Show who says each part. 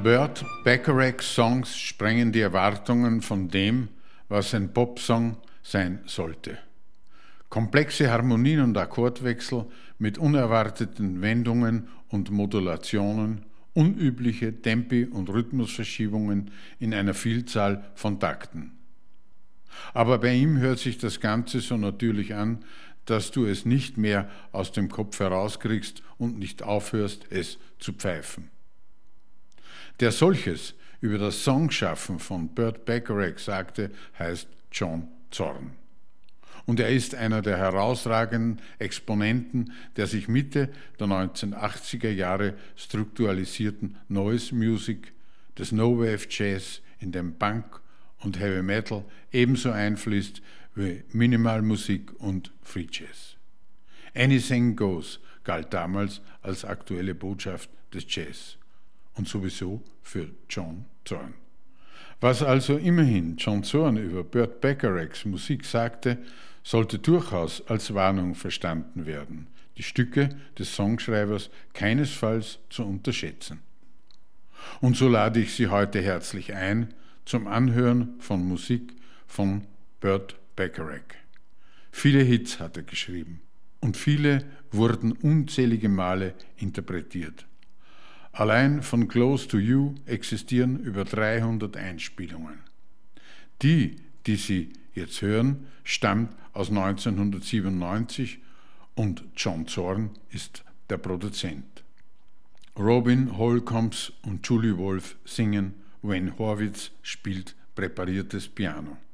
Speaker 1: Burt Bacharachs Songs sprengen die Erwartungen von dem, was ein Popsong sein sollte. Komplexe Harmonien und Akkordwechsel mit unerwarteten Wendungen und Modulationen, unübliche Tempi- und Rhythmusverschiebungen in einer Vielzahl von Takten. Aber bei ihm hört sich das Ganze so natürlich an, dass du es nicht mehr aus dem Kopf herauskriegst und nicht aufhörst, es zu pfeifen. Der solches über das Songschaffen von Burt Bacharach sagte, heißt John Zorn. Und er ist einer der herausragenden Exponenten der sich Mitte der 1980er Jahre strukturalisierten Noise Music, des No Wave Jazz, in dem Punk und Heavy Metal ebenso einfließt wie Minimalmusik und Free Jazz. Anything Goes galt damals als aktuelle Botschaft des Jazz und sowieso für John Zorn. Was also immerhin John Zorn über Burt Bacharachs Musik sagte, sollte durchaus als Warnung verstanden werden, die Stücke des Songschreibers keinesfalls zu unterschätzen. Und so lade ich Sie heute herzlich ein zum Anhören von Musik von Burt Bacharach. Viele Hits hat er geschrieben und viele wurden unzählige Male interpretiert. Allein von Close to You existieren über 300 Einspielungen. Die Sie jetzt hören, stammt aus 1997 und John Zorn ist der Produzent. Robin Holcombs und Julie Wolf singen, Wayne Horwitz spielt präpariertes Piano.